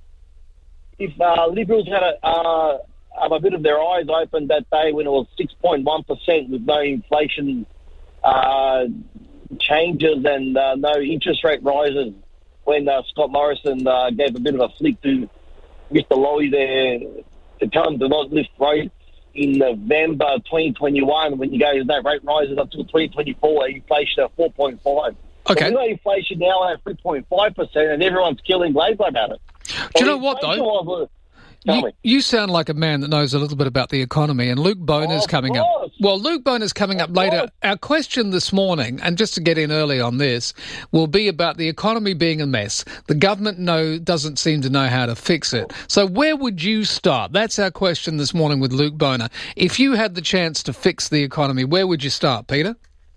if uh, Liberals had a, uh, have a bit of their eyes open that day when it was six point one percent with no inflation uh, changes and uh, no interest rate rises when uh, Scott Morrison uh, gave a bit of a flick to Mister Lowy there to tell him to not lift rates in November twenty twenty-one when you go, that rate rises up to twenty twenty-four, inflation at four point five. Okay. So we've got inflation now at three point five percent and everyone's killing Labor about it. Do you know what, though? You, you sound like a man that knows a little bit about the economy, and Luke Boner's coming up. Well, Luke Boner's coming up later. Our question this morning, and just to get in early on this, will be about the economy being a mess. The government know doesn't seem to know how to fix it. So where would you start? That's our question this morning with Luke Boner. If you had the chance to fix the economy, where would you start, Peter?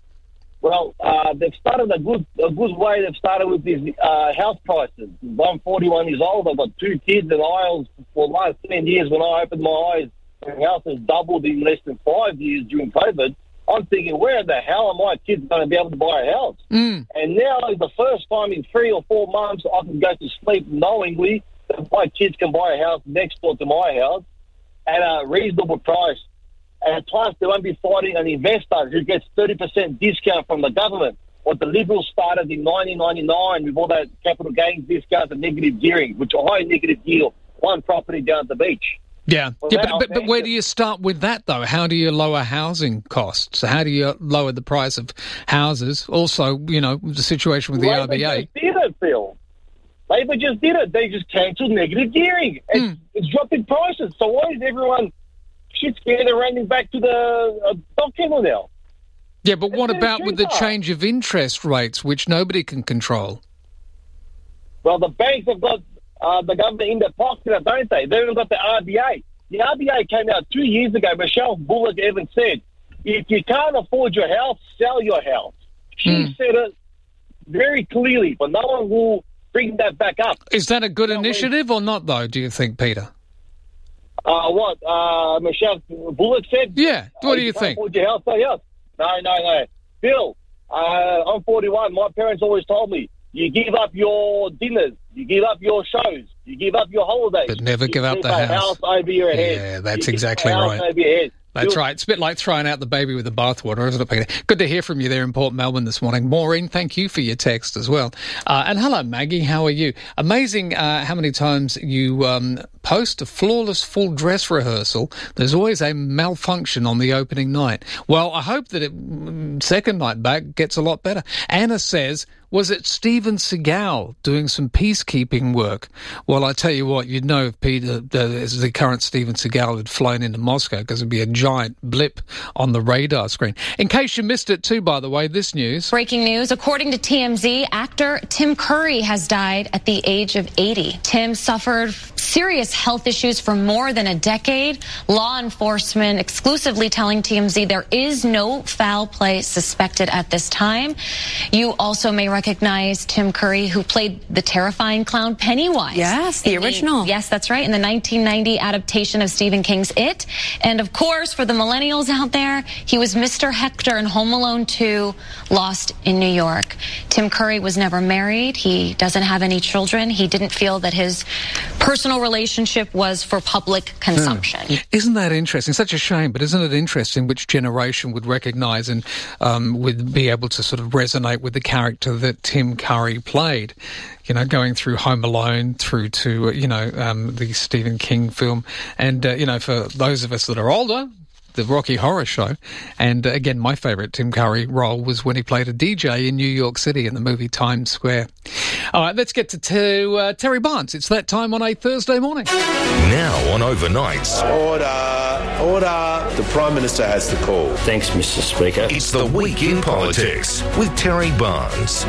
Well, uh, they've started a good a good way. They've started with these uh, house prices. I'm forty-one years old. I've got two kids and Isles for the last ten years. When I opened my eyes, the house has doubled in less than five years during COVID. I'm thinking, where the hell are my kids going to be able to buy a house? Mm. And now is the first time in three or four months I can go to sleep knowingly that my kids can buy a house next door to my house at a reasonable price. And plus, they won't be fighting an investor who gets thirty percent discount from the government. What the Liberals started in nineteen ninety-nine with all that capital gains discounts and negative gearing, which are high negative yield, one property down at the beach. Yeah, Well, yeah that- but, but, but where do you start with that, though? How do you lower housing costs? How do you lower the price of houses? Also, you know, the situation with the Labor R B A. just did it, Phil. Labor just did it. They just cancelled negative gearing. It's, Hmm. it's dropping prices. So why is everyone shit scared and running back to the uh, dog kennel now? Yeah, but what It's about with the cheaper. change of interest rates, which nobody can control? Well, the banks have got uh, the government in their pocket, don't they? They've even got the R B A. The R B A came out two years ago. Michelle Bullock even said, if you can't afford your house, sell your house. She Mm. said it. very clearly, but no one will bring that back up. Is that a good initiative or not, though, do you think, Peter? Uh, what, uh, Michelle Bullock said? Yeah, what uh, do you think? Your house, say yes. No, no, no. Bill, uh, I'm forty-one. My parents always told me, you give up your dinners, you give up your shows, you give up your holidays. But never you give up the a house. house over your head. Yeah, that's you exactly a house right. Over your head. That's Bill, right. It's a bit like throwing out the baby with the bathwater, isn't it, Peter? Good to hear from you there in Port Melbourne this morning. Maureen, thank you for your text as well. Uh, and hello, Maggie. How are you? Amazing uh, how many times you um, post a flawless full dress rehearsal. There's always a malfunction on the opening night. Well, I hope that it, second night back gets a lot better. Anna says, was it Steven Seagal doing some peacekeeping work? Well, I tell you what, you'd know if Peter, uh, as the current Steven Seagal, had flown into Moscow, because it'd be a giant blip on the radar screen. In case you missed it too, by the way, this news. Breaking news, according to T M Z, actor Tim Curry has died at the age of eighty. Tim suffered serious health issues for more than a decade. Law enforcement exclusively telling T M Z there is no foul play suspected at this time. You also may recognize Tim Curry, who played the terrifying clown Pennywise. Yes, the original. The, yes, that's right, in the nineteen ninety adaptation of Stephen King's It. And of course, for the millennials out there, he was Mister Hector in Home Alone two, Lost in New York. Tim Curry was never married. He doesn't have any children. He didn't feel that his personal relationship was for public consumption. Hmm. Isn't that interesting? Such a shame, but isn't it interesting which generation would recognise and um, would be able to sort of resonate with the character that Tim Curry played? You know, going through Home Alone, through to, you know, um, the Stephen King film. And, uh, you know, for those of us that are older, the Rocky Horror Show. And uh, again, my favourite Tim Curry role was when he played a D J in New York City in the movie Times Square. All right, let's get to, to uh, Terry Barnes. It's that time on a Thursday morning. Now on Overnights. Order, order. The Prime Minister has the call. Thanks, Mister Speaker. It's the Week in Politics with Terry Barnes.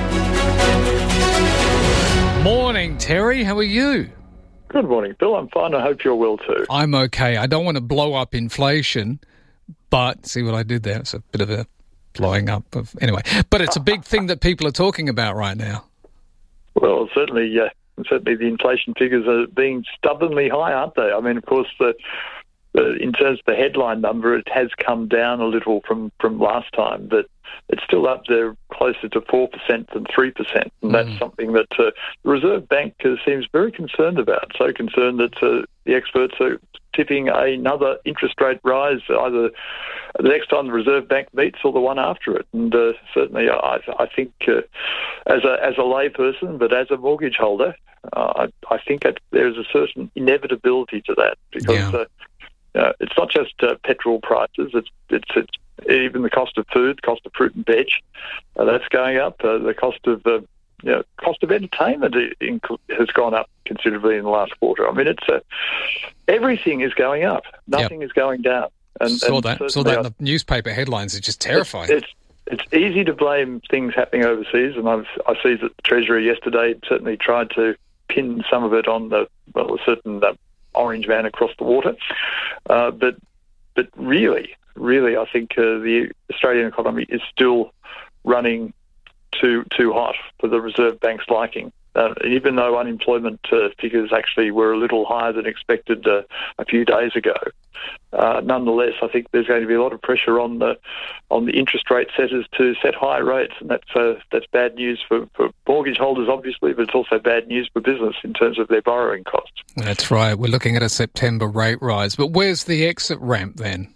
Morning, Terry. How are you? Good morning, Bill. I'm fine. I hope you're well too. I'm okay. I don't want to blow up inflation, but see what I did there? It's a bit of a blowing up of... Anyway, but it's a big thing that people are talking about right now. Well, certainly, uh, certainly the inflation figures are being stubbornly high, aren't they? I mean, of course, the, the, in terms of the headline number, it has come down a little from, from last time, but it's still up there closer to four percent than three percent. And that's mm. something that uh, the Reserve Bank uh, seems very concerned about, so concerned that uh, the experts are tipping another interest rate rise either the next time the Reserve Bank meets or the one after it. And uh, certainly I, I think uh, as a as a layperson, but as a mortgage holder, uh, I, I think that there's a certain inevitability to that because yeah. uh, uh, it's not just uh, petrol prices, it's, it's, it's even the cost of food, cost of fruit and veg, uh, that's going up. Uh, the cost of uh, you know, cost of entertainment has gone up considerably in the last quarter. I mean, it's uh, everything is going up. Nothing yep. is going down. And, saw and that. Saw that in the newspaper headlines. It's just terrifying. It's, it's it's easy to blame things happening overseas, and I've, I see that the Treasury yesterday certainly tried to pin some of it on the well, a certain uh, orange man across the water, uh, but but really. Really, I think uh, the Australian economy is still running too too hot for the Reserve Bank's liking. Uh, even though unemployment uh, figures actually were a little higher than expected uh, a few days ago, uh, nonetheless, I think there's going to be a lot of pressure on the on the interest rate setters to set higher rates, and that's uh, that's bad news for, for mortgage holders, obviously, but it's also bad news for business in terms of their borrowing costs. That's right. We're looking at a September rate rise, but where's the exit ramp then?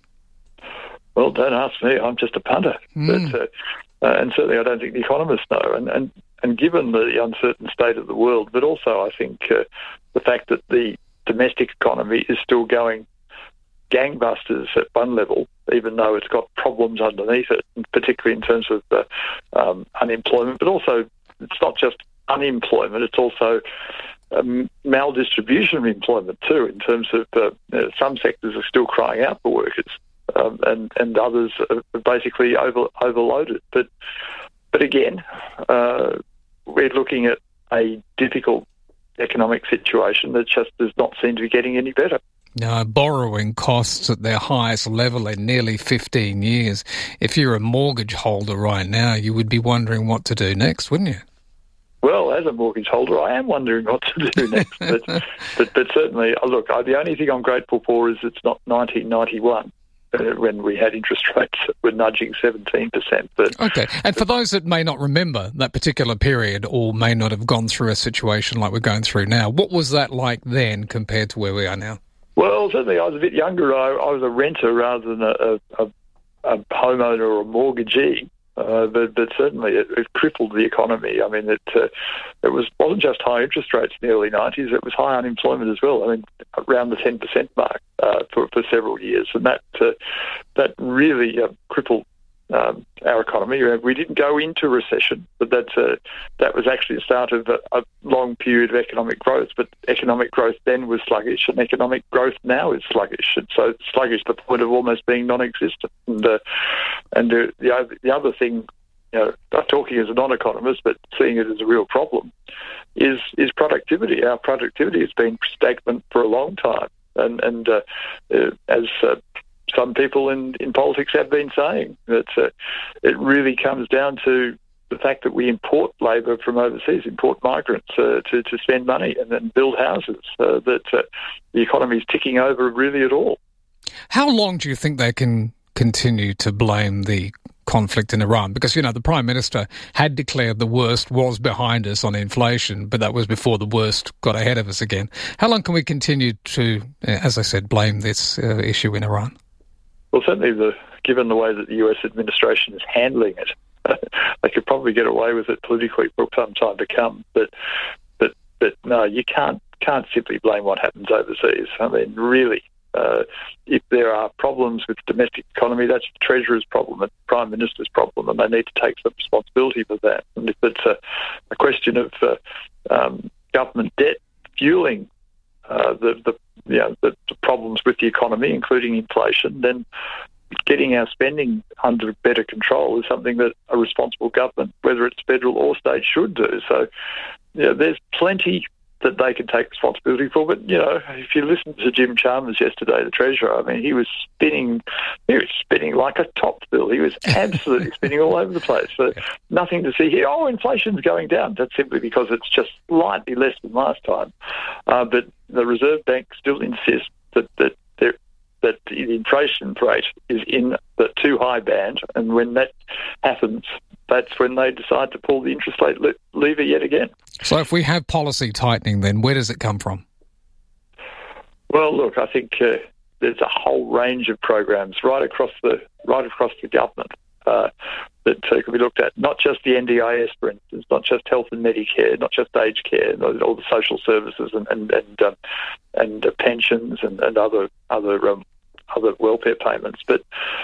Well, don't ask me. I'm just a punter. Mm. But, uh, uh, and certainly I don't think the economists know. And, and, and given the uncertain state of the world, but also I think uh, the fact that the domestic economy is still going gangbusters at one level, even though it's got problems underneath it, particularly in terms of uh, um, unemployment, but also it's not just unemployment, it's also um, maldistribution of employment too, in terms of uh, you know, some sectors are still crying out for workers. Um, and, and others are basically over, overloaded. But but again, uh, we're looking at a difficult economic situation that just does not seem to be getting any better. No, borrowing costs at their highest level in nearly fifteen years. If you're a mortgage holder right now, you would be wondering what to do next, wouldn't you? Well, as a mortgage holder, I am wondering what to do next. but, but, but certainly, look, the only thing I'm grateful for is it's not nineteen ninety-one. Uh, when we had interest rates that were nudging seventeen percent. But okay, and for those that may not remember that particular period or may not have gone through a situation like we're going through now, what was that like then compared to where we are now? Well, certainly I was a bit younger. I, I was a renter rather than a, a, a homeowner or a mortgagee. Uh, but, but certainly it, it crippled the economy. I mean, it uh, it was, wasn't just high interest rates in the early nineties, it was high unemployment as well. I mean, around the ten percent mark uh, for, for several years. And that uh, that really uh, crippled um, our economy. We didn't go into recession, but that's, uh, that was actually the start of a, a long period of economic growth. But economic growth then was sluggish, and economic growth now is sluggish. And so it's sluggish to the point of almost being non-existent. And, uh, and uh, the, the other thing, you know, not talking as a non-economist, but seeing it as a real problem, is is productivity. Our productivity has been stagnant for a long time. And, and uh, uh, as uh, some people in, in politics have been saying, that uh, it really comes down to the fact that we import labour from overseas, import migrants uh, to, to spend money and then build houses, uh, that uh, the economy is ticking over really at all. How long do you think they can continue to blame the conflict in Iran? Because, you know, the Prime Minister had declared the worst was behind us on inflation, but that was before the worst got ahead of us again. How long can we continue to, as I said, blame this uh, issue in Iran? Well, certainly, the, given the way that the U S administration is handling it, they could probably get away with it politically for some time to come. But, but, but no, you can't can't simply blame what happens overseas. I mean, really, uh, if there are problems with the domestic economy, that's the Treasurer's problem, and the Prime Minister's problem, and they need to take some responsibility for that. And if it's a, a question of uh, um, government debt fueling uh, the the you know, the, the problems with the economy, including inflation, then getting our spending under better control is something that a responsible government, whether it's federal or state, should do. So, you know, there's plenty that they can take responsibility for. But, you know, if you listen to Jim Chalmers yesterday, the Treasurer, I mean, he was spinning, he was spinning like a top bill. He was absolutely spinning all over the place. So nothing to see here. Oh, inflation's going down. That's simply because it's just slightly less than last time. Uh, but the Reserve Bank still insists that, that there that the inflation rate is in the too high band, and when that happens, that's when they decide to pull the interest rate le- lever yet again. So if we have policy tightening, then where does it come from? Well, look, I think uh, there's a whole range of programs right across the right across the government uh, that uh, can be looked at. Not just the N D I S, for instance, not just health and Medicare, not just aged care, all the social services and and and, um, and uh, pensions and, and other other um, other welfare payments, but.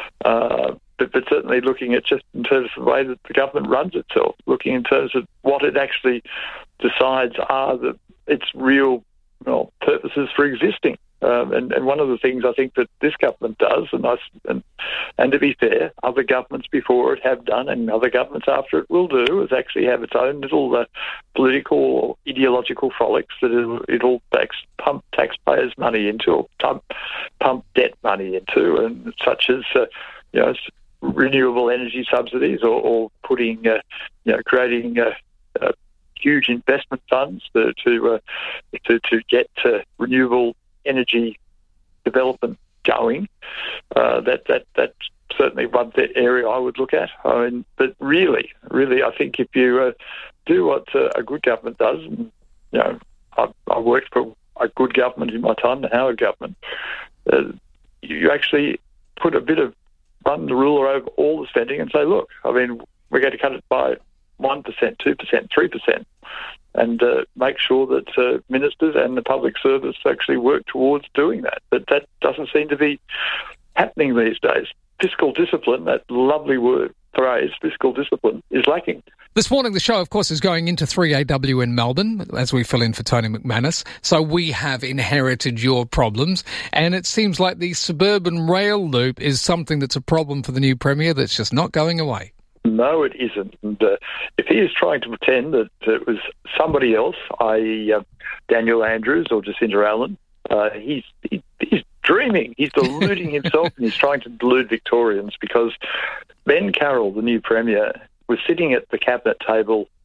Uh, But, but certainly looking at just in terms of the way that the government runs itself, looking in terms of what it actually decides are the, its real well, purposes for existing. Um, and, and one of the things I think that this government does, and, I, and, and to be fair, other governments before it have done and other governments after it will do, is actually have its own little uh, political or ideological frolics that it'll, it'll tax, pump taxpayers' money into or pump, pump debt money into, and such as uh, you know, renewable energy subsidies, or, or putting, uh, you know, creating uh, uh, huge investment funds to to uh, to, to get uh, renewable energy development going. Uh, that that that's certainly one area I would look at. I mean, but really, really, I think if you uh, do what uh, a good government does, and, you know, I, I worked for a good government in my time, the Howard government. Uh, you actually put a bit of run the ruler over all the spending and say, look, I mean, we're going to cut it by one percent, two percent, three percent, and uh, make sure that uh, ministers and the public service actually work towards doing that. But that doesn't seem to be happening these days. Fiscal discipline, that lovely word, phrase, fiscal discipline, is lacking. This morning, the show, of course, is going into three A W in Melbourne as we fill in for Tony McManus. So we have inherited your problems, and it seems like the suburban rail loop is something that's a problem for the new Premier that's just not going away. No, it isn't. And uh, if he is trying to pretend that it was somebody else, that is. Uh, Daniel Andrews or Jacinta Allen, uh, he's, he, he's dreaming. He's deluding himself, and he's trying to delude Victorians, because Ben Carroll, the new Premier, was sitting at the cabinet table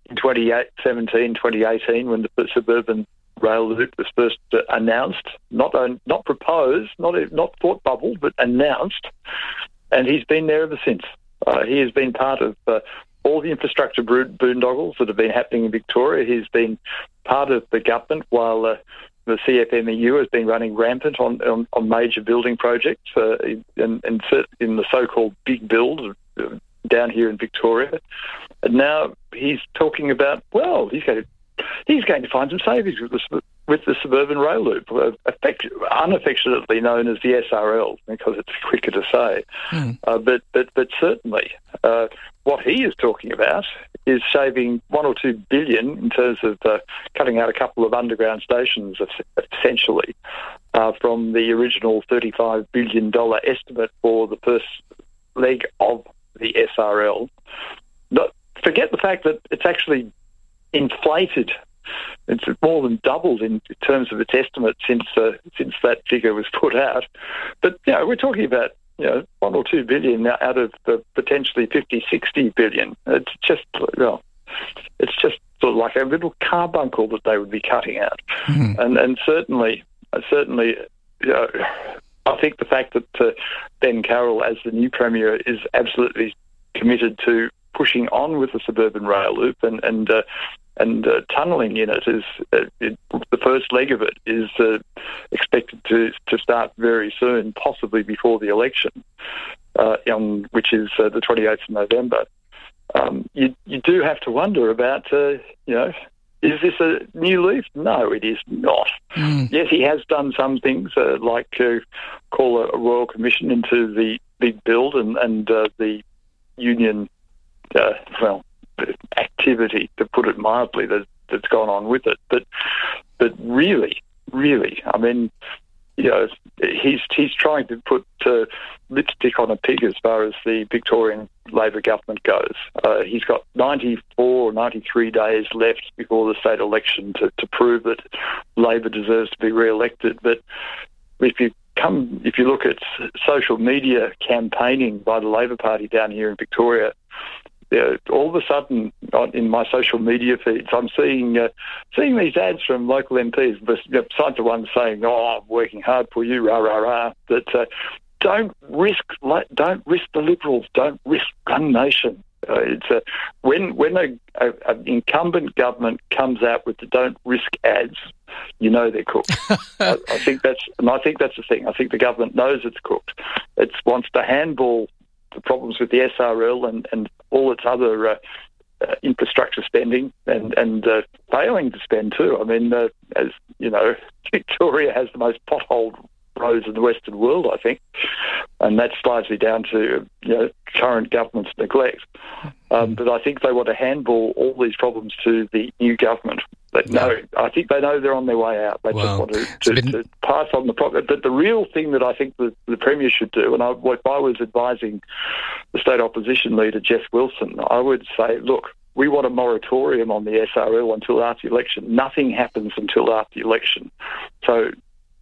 in twenty seventeen, twenty eighteen, when the suburban rail loop was first uh, announced, not uh, not proposed, not not thought bubble, but announced, and he's been there ever since. Uh, he has been part of uh, all the infrastructure boondoggles that have been happening in Victoria. He's been part of the government while uh, the C F M E U has been running rampant on, on, on major building projects uh, and, and in the so-called big build uh, down here in Victoria. And now he's talking about, well, he's going to He's going to find some savings with the, with the suburban rail loop, uh, effect, unaffectionately known as the S R L, because it's quicker to say. Mm. Uh, but, but but certainly, uh, what he is talking about is saving one or two billion in terms of uh, cutting out a couple of underground stations, essentially, uh, from the original thirty-five billion dollars estimate for the first leg of the S R L. Not, forget the fact that it's actually inflated. It's more than doubled in terms of its estimate since uh, since that figure was put out. But you know, we're talking about you know one or two billion out of the potentially fifty, sixty billion. It's just well, it's just sort of like a little carbuncle that they would be cutting out. Mm-hmm. And and certainly, certainly, you know, I think the fact that uh, Ben Carroll, as the new Premier, is absolutely committed to pushing on with the suburban rail loop and and uh, and uh, tunnelling in it is uh, it, the first leg of it is uh, expected to to start very soon, possibly before the election, uh, on, which is uh, the twenty-eighth of November. Um, you you do have to wonder about uh, you know. Is this a new leaf? No, it is not. Mm. Yes, he has done some things uh, like uh, call a, a royal commission into the big build and, and uh, the union, uh, well, activity, to put it mildly, that, that's gone on with it. But but really, really, I mean, you know, he's he's trying to put uh, lipstick on a pig as far as the Victorian Labor government goes. Uh, he's got ninety-four or ninety-three days left before the state election to, to prove that Labor deserves to be re-elected. But if you come, if you look at social media campaigning by the Labor Party down here in Victoria, yeah, all of a sudden, in my social media feeds, I'm seeing uh, seeing these ads from local M Ps, besides the ones saying, "Oh, I'm working hard for you, rah rah rah." That uh, don't risk, don't risk the Liberals, don't risk Gun Nation. Uh, it's uh, when when a, a, an incumbent government comes out with the "don't risk" ads, you know they're cooked. I, I think that's, and I think that's the thing. I think the government knows it's cooked. It wants to handball the problems with the S R L and, and all its other uh, uh, infrastructure spending and, and uh, failing to spend too. I mean, uh, as you know, Victoria has the most potholed roads in the Western world, I think, and that's largely down to you know current government's neglect. Um, but I think they want to handball all these problems to the new government. But no, I think they know they're on their way out. They well, just want to, to, been... to pass on the problem. But the real thing that I think the, the Premier should do, and I, if I was advising the state opposition leader, Jeff Wilson, I would say, look, we want a moratorium on the S R L until after the election. Nothing happens until after the election. So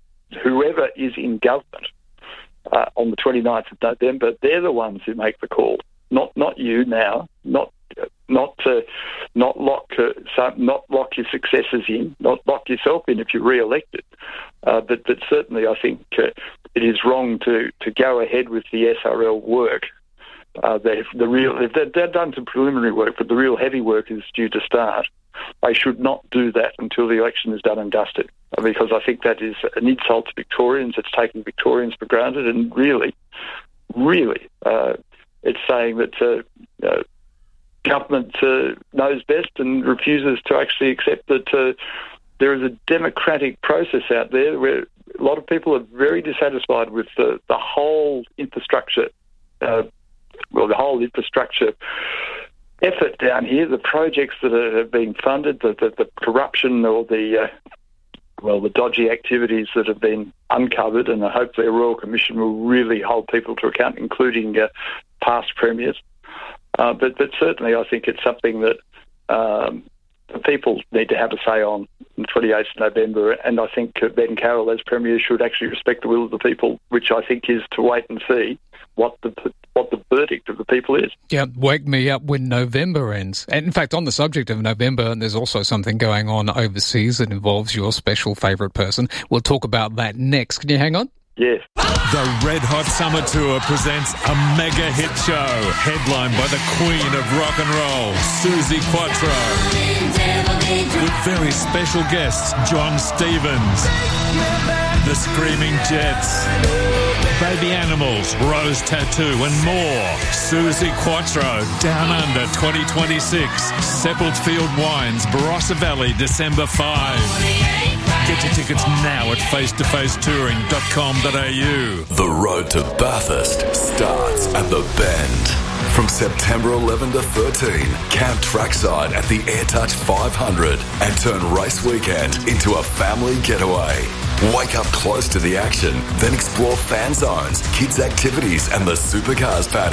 whoever is in government uh, on the twenty-ninth of November, they're the ones who make the call, not not you now, not not uh, not lock uh, some, not lock your successors in, not lock yourself in if you're re-elected. Uh, but but certainly, I think uh, it is wrong to, to go ahead with the S R L work. Uh, they the real they've, they've done some preliminary work, but the real heavy work is due to start. They should not do that until the election is done and dusted, because I think that is an insult to Victorians. It's taking Victorians for granted, and really, really, uh, it's saying that uh, uh, government uh, knows best and refuses to actually accept that uh, there is a democratic process out there where a lot of people are very dissatisfied with the, the whole infrastructure, uh, well, the whole infrastructure effort down here, the projects that are being funded, the, the, the corruption or the, uh, well, the dodgy activities that have been uncovered, and hopefully a Royal Commission will really hold people to account, including uh, past premiers. Uh, but, but certainly I think it's something that um, the people need to have a say on the twenty-eighth of November, and I think Ben Carroll as Premier should actually respect the will of the people, which I think is to wait and see what the what the verdict of the people is. Yeah, wake me up when November ends. And in fact, on the subject of November, there's also something going on overseas that involves your special favourite person. We'll talk about that next. Can you hang on? Yes. The Red Hot Summer Tour presents a mega hit show headlined by the Queen of Rock and Roll, Suzi Quatro, with very special guests John Stevens, the Screaming Jets, Baby Animals, Rose Tattoo and more. Suzi Quatro, Down Under twenty twenty-six, Seppeltfield Wines, Barossa Valley, December fifth. Get your tickets now at face to face touring dot com dot a u. The road to Bathurst starts at the Bend. From September eleventh to thirteenth, camp trackside at the AirTouch five hundred and turn race weekend into a family getaway. Wake up close to the action, then explore fan zones, kids' activities and the supercars paddock.